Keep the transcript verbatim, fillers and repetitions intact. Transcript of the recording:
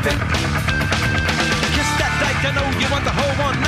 Kiss that dyke, I know you want the whole one